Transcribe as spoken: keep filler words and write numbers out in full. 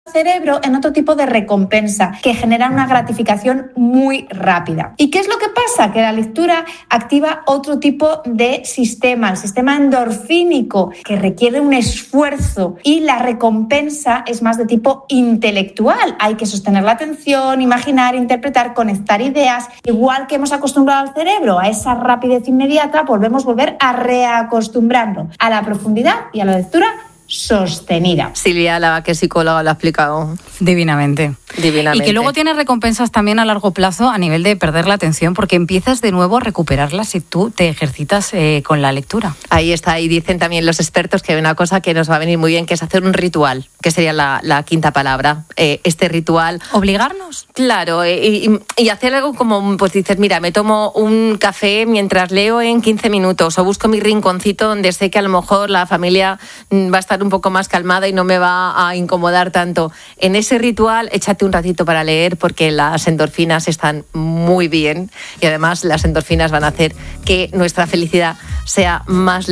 cerebro en otro tipo de recompensa que genera una gratificación muy rápida. ¿Y qué es lo que pasa? Que la lectura activa otro tipo de sistema, el sistema endorfínico, que requiere un esfuerzo, y la recompensa es más de tipo intelectual. Hay que sostener la atención, imaginar, interpretar, conectar ideas. Igual que hemos acostumbrado al cerebro a esa rapidez inmediata, volvemos a volver a reacostumbrarlo a la profundidad y a la lectura sostenida. Silvia Álava, que es psicóloga, lo ha explicado divinamente. divinamente. Y que luego tiene recompensas también a largo plazo a nivel de perder la atención, porque empiezas de nuevo a recuperarla si tú te ejercitas eh, con la lectura. Ahí está, y dicen también los expertos que hay una cosa que nos va a venir muy bien, que es hacer un ritual, que sería la, la quinta palabra. Eh, este ritual... ¿Obligarnos? Claro, y, y hacer algo como, pues dices, mira, me tomo un café mientras leo en quince minutos, o busco mi rinconcito donde sé que a lo mejor la familia va a estar un poco más calmada y no me va a incomodar tanto. En ese ritual, échate un ratito para leer, porque las endorfinas están muy bien, y además las endorfinas van a hacer que nuestra felicidad sea más